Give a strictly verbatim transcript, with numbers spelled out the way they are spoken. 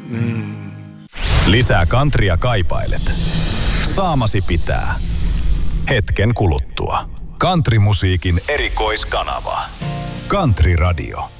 Mm. Lisää countrya kaipailet. Saamasi pitää. Hetken kuluttua. Countrymusiikin erikoiskanava. Country Radio.